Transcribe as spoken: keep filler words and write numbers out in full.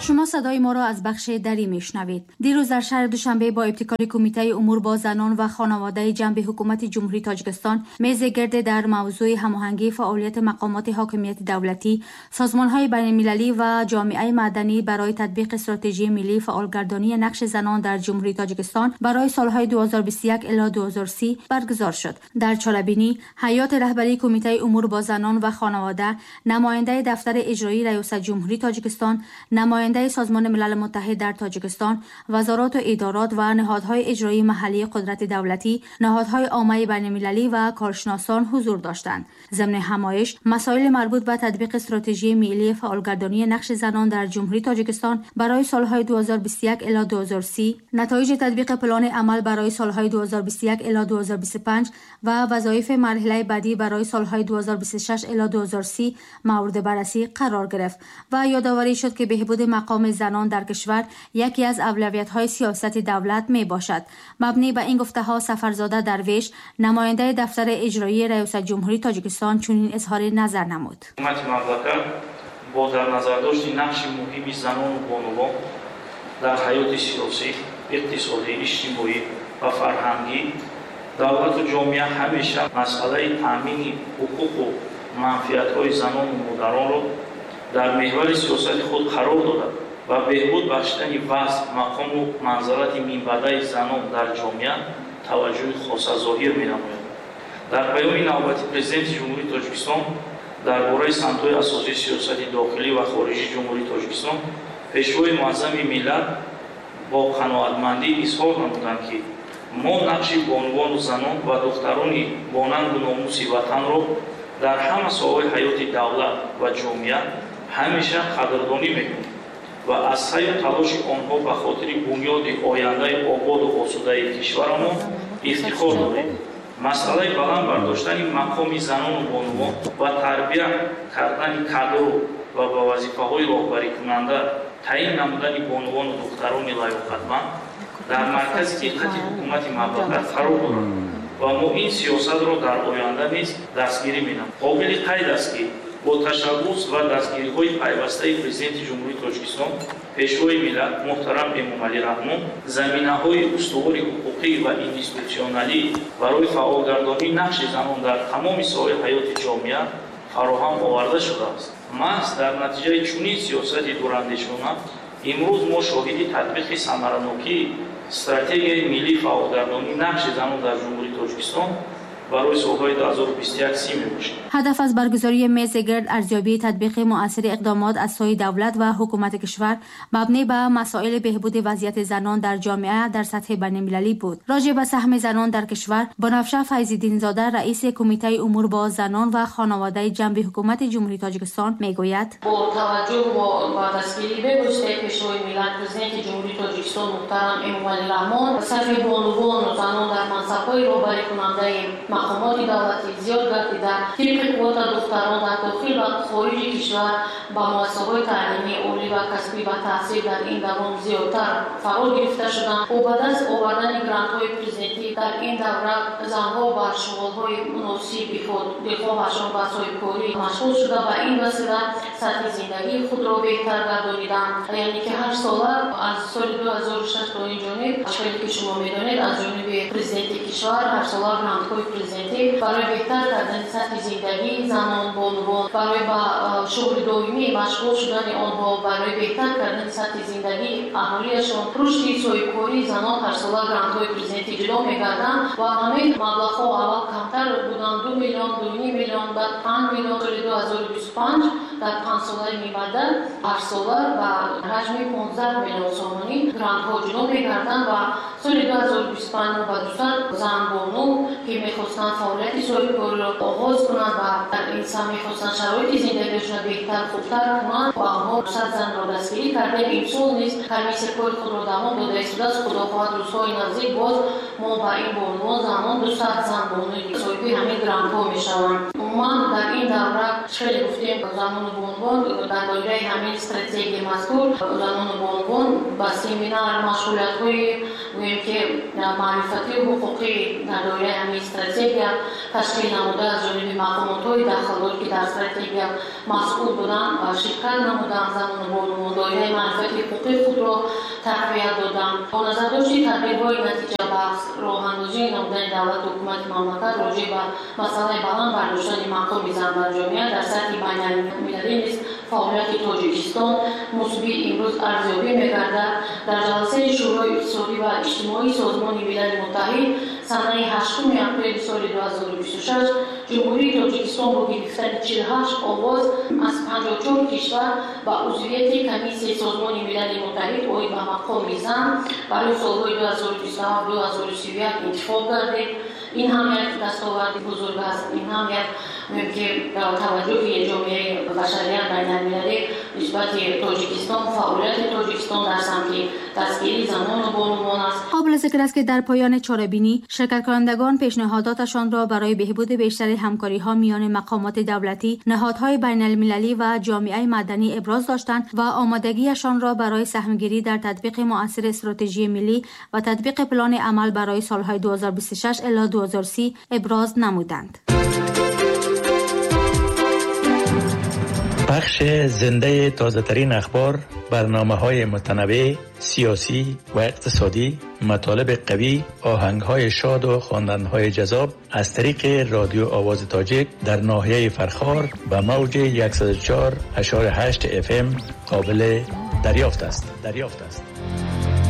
شما صدای ما را از بخش دری میشنوید. دیروز در شهر دوشنبه با ابتکار کمیته امور با زنان و خانواده جنب حکومت جمهوری تاجیکستان میز گرد در موضوع هماهنگی فعالیت مقامات حاکمیت دولتی، سازمان‌های بین‌المللی و جامعه مدنی برای تطبیق استراتژی ملی فعالگردانی نقش زنان در جمهوری تاجیکستان برای سالهای دو هزار و بیست و یک الی دو هزار و سی برگزار شد. در چاله‌بینی هیئت رهبری کمیته امور با زنان و خانواده، نماینده دفتر اجرایی ریاست جمهوری تاجیکستان، نماینده سازمان ملل متحد در تاجیکستان، وزارات و ادارات و نهادهای اجرایی محلی قدرت دولتی، نهادهای عامه بین‌المللی و کارشناسان حضور داشتند. ضمن همایش مسائل مربوط به تطبیق استراتژی ملی فعالگردانی نقش زنان در جمهوری تاجیکستان برای سالهای دو هزار و بیست و یک الی دو هزار و سی، نتایج تطبیق پلان عمل برای سالهای دو هزار و بیست و یک الی دو هزار و بیست و پنج و وظایف مرحله بعدی برای سالهای دو هزار و بیست و شش الی دو هزار و سی مورد بررسی قرار گرفت و یادآوری شد که بهبود مقام زنان در کشور یکی از اولویت‌های سیاست دولت می باشد. مبنی به این گفته‌ها سفرزاده درویش، نماینده دفتر اجرایی ریاست جمهوری تاجیکستان، چنین اظهار نظر نمود. حکومت مملکت با در نظر داشت نقش مهم زنان و بانوان در حیات سیاسی، اقتصادی، اجتماعی و فرهنگی دولت و جامعه همیشه مسئله تامین حقوق و منفعت‌های زنان و مادران را در محور سیاست خود قرار داده و بهبود بخشیدن وضع، مقام و منزلت منبع زنان در جامعه توجه خاص ظاهر می‌نماید. در پیام نوبتی پرزیدنت جمهوری تاجیکستان درباره سمت‌های اساسی سیاست داخلی و خارجی جمهوری تاجیکستان، پیشروی معظم ملت با قناعتمندی اظهار نمودند که ما نقش بانوان و زنان و دختران بانند و ناموس وطن را در همه ساحه‌های حیات دولت و جامعه همیشه قدردانی می‌کنیم و از سعی و تلاش آنها به خاطر بنیاد آینده آباد و آسوده کشورمان افتخار داریم. مسئله بلند برداشتن مقام زنان و بانوان و تربیت کردن کادر و با وظیفه‌های راهبری کننده تعیین نمودن بانوان و دختران لایق‌مند در مرکز دقت حکومت مملکت قرار دارد و ما این سیاست را در آینده نیز دستگیری می‌نماییم. قابل قید است که با تشبث و دستگیری‌های پیوسته پرزیدنت جمهوری تاجیکستان، پیشروی ملت محترم امامعلی رحمان، زمینه‌های استوار حقوقی و اینستیتوشنالی برای فعالگردانی نقش زنان در تمام ساحه‌های حیات جامعه فراهم آورده شده است. محض در نتیجه چنین سیاست دوراندیشانه امروز ما شاهد تطبیق ثمره‌ناکی استراتژی ملی فعالگردانی نقش زنان در جمهوری تاجیکستان برای سالهای دو هزار و بیست و یک سی میباشد. هدف از برگزاری میز گرد ارزیابی تطبیق مؤثر اقدامات از سوی دولت و حکومت کشور مبنی به مسائل بهبود وضعیت زنان در جامعه در سطح بین‌المللی بود. راجع به سهم زنان در کشور، بنفشه فیض‌الدین زاده، رئیس کمیته امور با زنان و خانواده جنب حکومت جمهوری تاجیکستان میگوید: با توجه به دستگیری به واسطه پیشروی ملت پرزیدنت جمهوری تاجیکستان محترم امامعلی رحمان، سهم بانوان و زنان در منصب‌های راهبری کننده مقامات دولتی زیاد گردیده، طبق قوت دختران در داخل و خارج کشور با مؤسسه‌های تعلیمی عالی و کسبی و تحصیل در این دوران زیادتر فرا گرفته شدند و بعد از آوردن گرانت‌های پرزیدنتی در این دوره زنها بر شغل‌های مناسب خود دلخواهشان به سوی کاری مشغول شده و این وسیله سطح زندگی خود را بهتر گردانیدند. یعنی که هر ساله از سال دو هزار و شش تا این جانب اشکالی که شما می‌دانید از جانب پرزیدنت کشور هر ساله گرانت‌های پرزیدنتی برای بهتر کردن سطح زندگی زنان بانوان، برای با شغل دائمی مشغول شدن آنها، برای بهتر کردن سطح زندگی اهالیشان، رشد سویکاری زنان هر ساله گرانت‌های پرزیدنتی جدا می‌گردند و همین مبلغ‌ها اول کمتر بودند، دو میلیون، دو نیم میلیون، بعد پنج میلیون سال دو هزار و بیست و پنج در پنج ساله می‌بعد هر ساله با حجم پانزده میلیون سومانی گرانت‌ها جدا می‌گردند و سال دو هزار و بیست و پنج و دویست زن بانو که می‌خواستند فعالیت سویکاری را آغاز کنند و در این سهم می‌خواستند شرایط زندگیشان بهتر خوبتر کنند و آنها صد زن را دستگیری کرده. امسال نیز کمیسیون کار خود را دوام داده است. خداخواهد روزهای نزدیک باز ما با این بانوان زنان دویست زن بانوی صاحب همین گرانت‌ها می‌شوند. من در این دوره خیلی گفتیم زنان و بانوان در دایره همین استراتژی مذکور زنان و بانوان با سمینار مشغولیت‌های گوییم که معرفتی و حقوقی در دایره همین استراتژی تشکیل نموده از جانب مقامات‌های داخلی که در استراتژی مسئول بودند و شرکت نمودند زنان و بانوان دایره معرفت حقوقی خود را تقویت دادند. با نظر داشت تدبیرهای نتیجه بخش راه‌اندازی نمودن دولت و حکومت مملکت راجع به مسئله بلند برداشتن مقام زن در جامعه در سطح بین‌المللی نیز فعالیت تاجیکستان موسوی امروز ارزیابی می‌گردد. در جلسه شورای اقتصادی و اجتماعی سازمان ملل متحد سنه هشتم اپریل سال دو هزار و بیست و شش جمهوری تاجیکستان با گرفتن چهل و هشت آواز از پنجاه و چهار کشور به عضویت کمیسیون سازمان ملل متحد اوی به مقام زن برای سالهای دو هزار و بیست و هفت و دو هزار و سی و یک انتخاب گردید. این هم یک دستاورد بزرگ است. این هم یک که توجه جامعه بشریت بین‌المللی نسبت تاجیکستان فعالیت تاجیکستان در سمت دستگیری زنان و بانوان است. قابل ذکر است که در پایان چهاره‌بینی شرکت کنندگان پیشنهاداتشان را برای بهبود بیشتر همکاری‌ها میان مقامات دولتی، نهادهای بین‌المللی و جامعه مدنی ابراز داشتند و آمادگیشان را برای سهمگیری در تطبیق مؤثر استراتژی ملی و تطبیق پلان عمل برای سالهای دو هزار و بیست و شش الی دو هزار و سی ابراز نمودند. بخش زنده تازه ترین اخبار، برنامه های متنوع، سیاسی و اقتصادی، مطالب قوی، آهنگ های شاد و خواندن های جذاب از طریق رادیو آواز تاجیک در ناحیه فرخار به موج صد و چهار و هشت اف ام قابل دریافت است. دریافت است.